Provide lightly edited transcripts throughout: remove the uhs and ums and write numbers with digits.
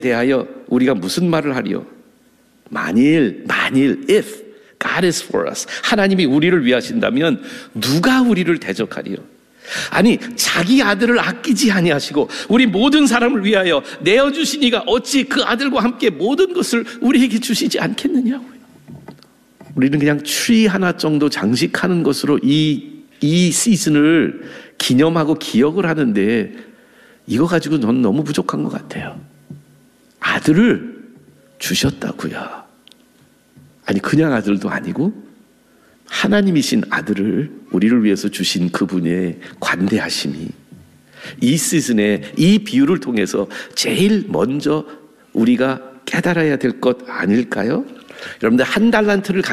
대하여 우리가 무슨 말을 하리요? 만일 if God is for us, 하나님이 우리를 위하신다면 누가 우리를 대적하리요? 아니, 자기 아들을 아끼지 아니하시고 우리 모든 사람을 위하여 내어주시니가 어찌 그 아들과 함께 모든 것을 우리에게 주시지 않겠느냐고요. 우리는 그냥 트리 하나 정도 장식하는 것으로 이 시즌을 기념하고 기억을 하는데, 이거 가지고 저는 너무 부족한 것 같아요. 아들을 주셨다고요. 아니, 그냥 아들도 아니고 하나님이신 아들을 우리를 위해서 주신 그분의 관대하심이 이 시즌에 이 비유를 통해서 제일 먼저 우리가 깨달아야 될 것 아닐까요? 여러분들 한 달란트를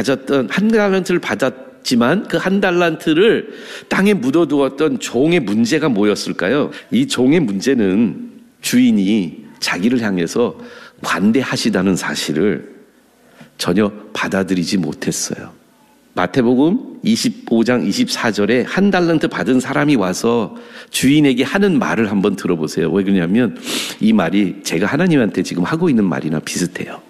받았지만 그 한 달란트를 땅에 묻어두었던 종의 문제가 뭐였을까요? 이 종의 문제는 주인이 자기를 향해서 관대하시다는 사실을 전혀 받아들이지 못했어요. 마태복음 25장 24절에 한 달란트 받은 사람이 와서 주인에게 하는 말을 한번 들어보세요. 왜 그러냐면 이 말이 제가 하나님한테 지금 하고 있는 말이나 비슷해요.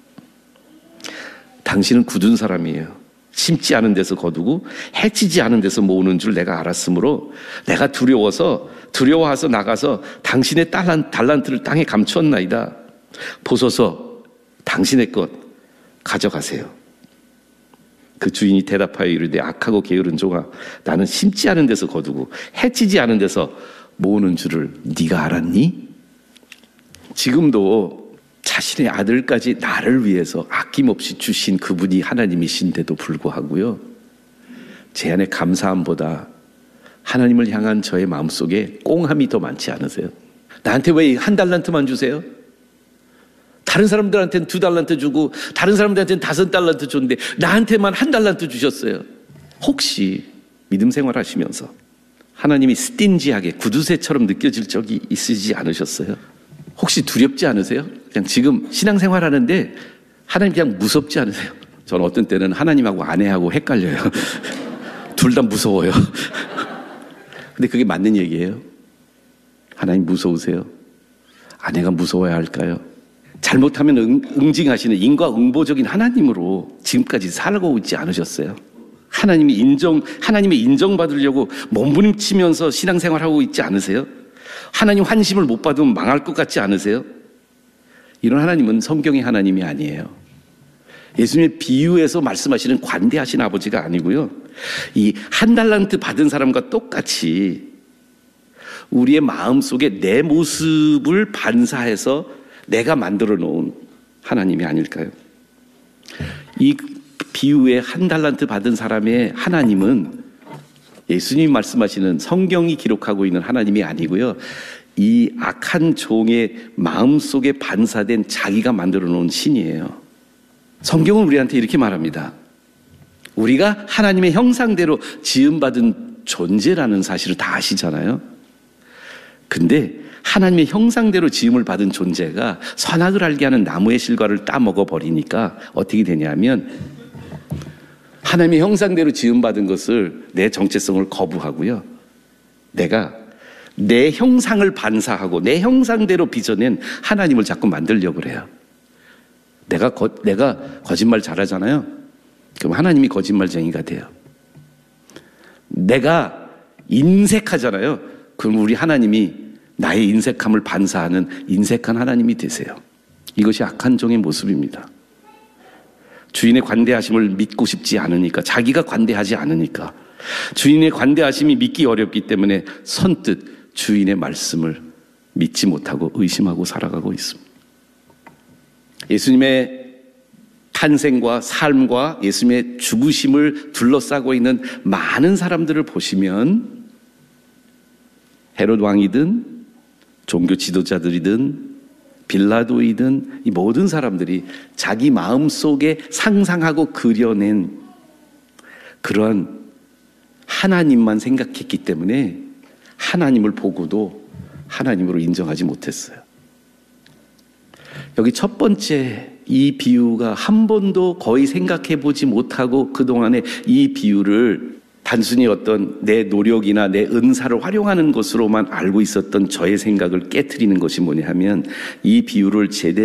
당신은 굳은 사람이에요. 심지 않은 데서 거두고 해치지 않은 데서 모으는 줄 내가 알았으므로 내가 두려워해서 나가서 당신의 달란트를 땅에 감추었나이다. 보소서, 당신의 것 가져가세요. 그 주인이 대답하여 이르되 악하고 게으른 종아, 나는 심지 않은 데서 거두고 해치지 않은 데서 모으는 줄을 네가 알았니? 지금도 자신의 아들까지 나를 위해서 아낌없이 주신 그분이 하나님이신데도 불구하고요, 제 안에 감사함보다 하나님을 향한 저의 마음속에 꽁함이 더 많지 않으세요? 나한테 왜 한 달란트만 주세요? 다른 사람들한테는 2달란트 주고 다른 사람들한테는 5달란트 줬는데 나한테만 한 달란트 주셨어요. 혹시 믿음 생활하시면서 하나님이 스틴지하게 구두쇠처럼 느껴질 적이 있으시지 않으셨어요? 혹시 두렵지 않으세요? 그냥 지금 신앙생활하는데 하나님 그냥 무섭지 않으세요? 저는 어떤 때는 하나님하고 아내하고 헷갈려요. 둘 다 무서워요. 근데 그게 맞는 얘기예요. 하나님 무서우세요? 아내가 무서워야 할까요? 잘못하면 응징하시는 인과응보적인 하나님으로 지금까지 살고 있지 않으셨어요? 하나님의 인정받으려고 몸부림치면서 신앙생활하고 있지 않으세요? 하나님 환심을 못 받으면 망할 것 같지 않으세요? 이런 하나님은 성경의 하나님이 아니에요. 예수님의 비유에서 말씀하시는 관대하신 아버지가 아니고요, 이 한 달란트 받은 사람과 똑같이 우리의 마음속에 내 모습을 반사해서 내가 만들어 놓은 하나님이 아닐까요? 이 비유의 한 달란트 받은 사람의 하나님은 예수님이 말씀하시는 성경이 기록하고 있는 하나님이 아니고요, 이 악한 종의 마음속에 반사된 자기가 만들어 놓은 신이에요. 성경은 우리한테 이렇게 말합니다. 우리가 하나님의 형상대로 지음받은 존재라는 사실을 다 아시잖아요. 근데 하나님의 형상대로 지음을 받은 존재가 선악을 알게 하는 나무의 실과를 따먹어 버리니까 어떻게 되냐면, 하나님의 형상대로 지음받은 것을 내 정체성을 거부하고요, 내가 내 형상을 반사하고 내 형상대로 빚어낸 하나님을 자꾸 만들려고 그래요. 내가 거짓말 잘하잖아요. 그럼 하나님이 거짓말쟁이가 돼요. 내가 인색하잖아요. 그럼 우리 하나님이 나의 인색함을 반사하는 인색한 하나님이 되세요. 이것이 악한 종의 모습입니다. 주인의 관대하심을 믿고 싶지 않으니까, 자기가 관대하지 않으니까, 주인의 관대하심이 믿기 어렵기 때문에 선뜻 주인의 말씀을 믿지 못하고 의심하고 살아가고 있습니다. 예수님의 탄생과 삶과 예수님의 죽으심을 둘러싸고 있는 많은 사람들을 보시면, 헤롯 왕이든 종교 지도자들이든 빌라도이든 이 모든 사람들이 자기 마음속에 상상하고 그려낸 그런 하나님만 생각했기 때문에 하나님을 보고도 하나님으로 인정하지 못했어요. 여기 첫 번째 이 비유가 한 번도 거의 생각해 보지 못하고 그동안에 이 비유를 단순히 어떤 내 노력이나 내 은사를 활용하는 것으로만 알고 있었던 저의 생각을 깨트리는 것이 뭐냐 하면 이 비유를 제대로